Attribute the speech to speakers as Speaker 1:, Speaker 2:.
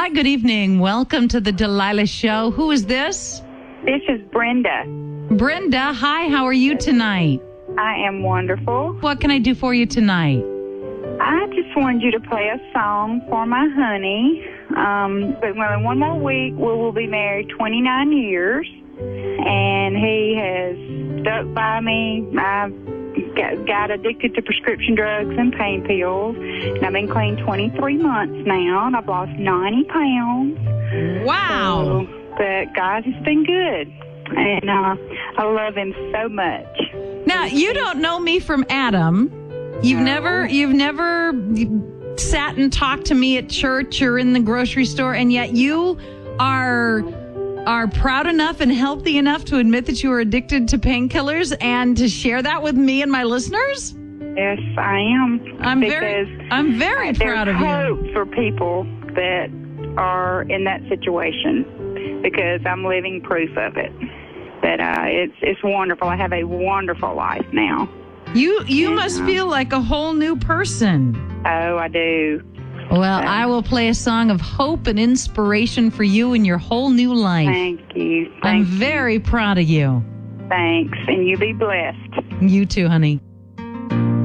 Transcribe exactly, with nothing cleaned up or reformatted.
Speaker 1: good evening. Welcome to the Delilah Show. Who is this?
Speaker 2: This is Brenda.
Speaker 1: Brenda, hi, how are you tonight?
Speaker 2: I am wonderful.
Speaker 1: What can I do for you tonight?
Speaker 2: I just wanted you to play a song for my honey. Um, but well, in one more week, we will be married twenty-nine years. And he has stuck by me. I've got, got addicted to prescription drugs and pain pills. And I've been clean twenty-three months now. And I've lost ninety pounds.
Speaker 1: Wow.
Speaker 2: So, but God has been good. And uh, I love him so much.
Speaker 1: Now, you don't know me from Adam. You've
Speaker 2: No.
Speaker 1: never, you've never sat and talked to me at church or in the grocery store, and yet you are are proud enough and healthy enough to admit that you are addicted to painkillers and to share that with me and my listeners.
Speaker 2: Yes, I am.
Speaker 1: I'm
Speaker 2: because
Speaker 1: very, I'm very proud of
Speaker 2: there's
Speaker 1: you.
Speaker 2: hope for people that are in that situation because I'm living proof of it. But uh, it's it's wonderful. I have a wonderful life now.
Speaker 1: You you
Speaker 2: And,
Speaker 1: must
Speaker 2: uh,
Speaker 1: feel like a whole new person.
Speaker 2: Oh, I do.
Speaker 1: Well, I will play a song of hope and inspiration for you in your whole new life.
Speaker 2: Thank you. Thank
Speaker 1: I'm
Speaker 2: you.
Speaker 1: very proud of you.
Speaker 2: Thanks. And you be blessed.
Speaker 1: You too, honey.